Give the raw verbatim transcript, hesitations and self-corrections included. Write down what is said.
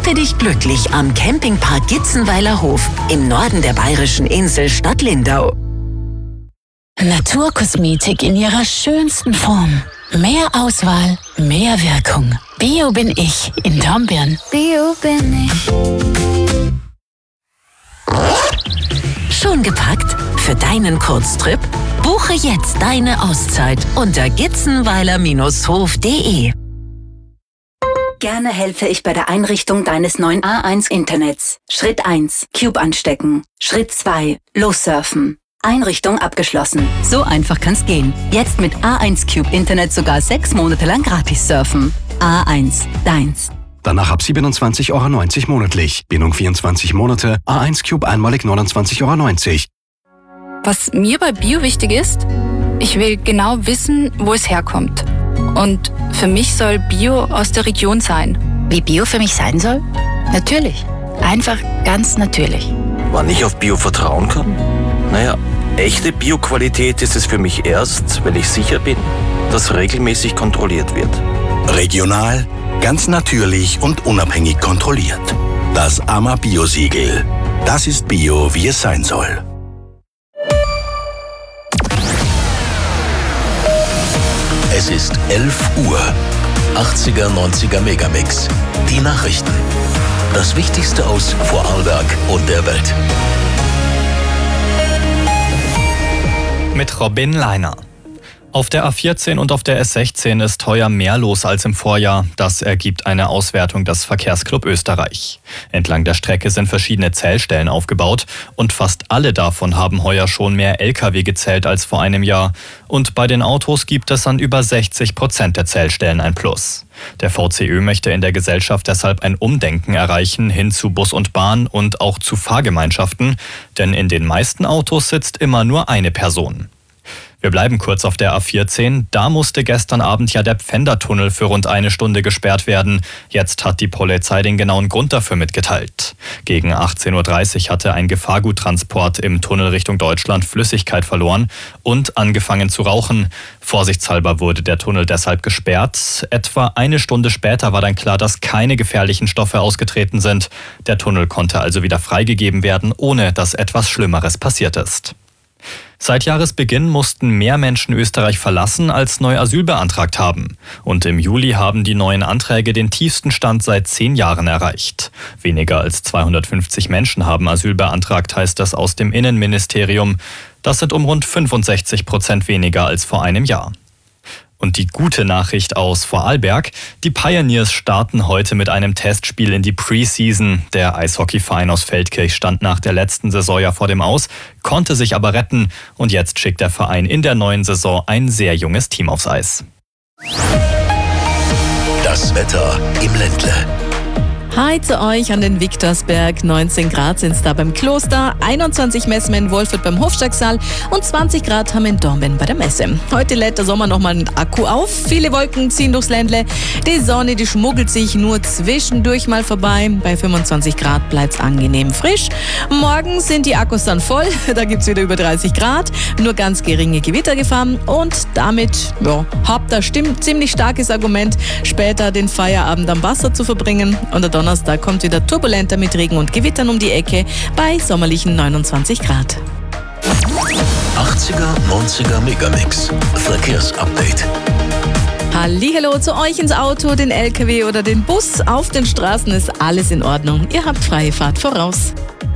Mache dich glücklich am Campingpark Gitzenweiler Hof im Norden der bayerischen Insel Stadt Lindau. Naturkosmetik in ihrer schönsten Form. Mehr Auswahl, mehr Wirkung. Bio bin ich in Dornbirn. Bio bin ich. Schon gepackt? Für deinen Kurztrip? Buche jetzt deine Auszeit unter gitzenweiler Bindestrich hof punkt de. Gerne helfe ich bei der Einrichtung deines neuen A eins Internets. Schritt eins. Cube anstecken. Schritt zwei. Lossurfen. Einrichtung abgeschlossen. So einfach kann's gehen. Jetzt mit A eins Cube Internet sogar sechs Monate lang gratis surfen. A eins. Deins. Danach ab siebenundzwanzig Euro neunzig monatlich. Bindung vierundzwanzig Monate. A eins Cube einmalig neunundzwanzig Euro neunzig. Was mir bei Bio wichtig ist, ich will genau wissen, wo es herkommt. Und für mich soll Bio aus der Region sein. Wie Bio für mich sein soll? Natürlich. Einfach ganz natürlich. Wann ich auf Bio vertrauen kann? Naja, echte Bio-Qualität ist es für mich erst, wenn ich sicher bin, dass regelmäßig kontrolliert wird. Regional, ganz natürlich und unabhängig kontrolliert. Das A M A Bio-Siegel. Das ist Bio, wie es sein soll. Es ist elf Uhr. achtziger, neunziger Megamix. Die Nachrichten. Das Wichtigste aus Vorarlberg und der Welt. Mit Robin Leiner. Auf der A vierzehn und auf der S sechzehn ist heuer mehr los als im Vorjahr. Das ergibt eine Auswertung des Verkehrsclub Österreich. Entlang der Strecke sind verschiedene Zählstellen aufgebaut und fast alle davon haben heuer schon mehr L K W gezählt als vor einem Jahr. Und bei den Autos gibt es an über sechzig Prozent der Zählstellen ein Plus. Der V C Ö möchte in der Gesellschaft deshalb ein Umdenken erreichen hin zu Bus und Bahn und auch zu Fahrgemeinschaften, denn in den meisten Autos sitzt immer nur eine Person. Wir bleiben kurz auf der A vierzehn. Da musste gestern Abend ja der Pfändertunnel für rund eine Stunde gesperrt werden. Jetzt hat die Polizei den genauen Grund dafür mitgeteilt. Gegen achtzehn Uhr dreißig hatte ein Gefahrguttransport im Tunnel Richtung Deutschland Flüssigkeit verloren und angefangen zu rauchen. Vorsichtshalber wurde der Tunnel deshalb gesperrt. Etwa eine Stunde später war dann klar, dass keine gefährlichen Stoffe ausgetreten sind. Der Tunnel konnte also wieder freigegeben werden, ohne dass etwas Schlimmeres passiert ist. Seit Jahresbeginn mussten mehr Menschen Österreich verlassen, als neu Asyl beantragt haben. Und im Juli haben die neuen Anträge den tiefsten Stand seit zehn Jahren erreicht. Weniger als zweihundertfünfzig Menschen haben Asyl beantragt, heißt das aus dem Innenministerium. Das sind um rund fünfundsechzig Prozent weniger als vor einem Jahr. Und die gute Nachricht aus Vorarlberg: Die Pioneers starten heute mit einem Testspiel in die Preseason. Der Eishockeyverein aus Feldkirch stand nach der letzten Saison ja vor dem Aus, konnte sich aber retten. Und jetzt schickt der Verein in der neuen Saison ein sehr junges Team aufs Eis. Das Wetter im Ländle. Hi zu euch an den Viktorsberg. neunzehn Grad sind es da beim Kloster, einundzwanzig messen wir in Wolfurt beim Hofsteigsaal und zwanzig Grad haben wir in Dornbirn bei der Messe. Heute lädt der Sommer nochmal einen Akku auf. Viele Wolken ziehen durchs Ländle. Die Sonne, die schmuggelt sich nur zwischendurch mal vorbei. Bei fünfundzwanzig Grad bleibt es angenehm frisch. Morgen sind die Akkus dann voll. Da gibt es wieder über dreißig Grad. Nur ganz geringe Gewittergefahr. Und damit ja, habt ihr stimm, ziemlich starkes Argument, später den Feierabend am Wasser zu verbringen. Und der Donnerstag kommt wieder turbulenter mit Regen und Gewittern um die Ecke bei sommerlichen neunundzwanzig Grad. achtziger, neunziger Megamix. Verkehrsupdate. Hallihallo zu euch ins Auto, den L K W oder den Bus. Auf den Straßen ist alles in Ordnung. Ihr habt freie Fahrt voraus.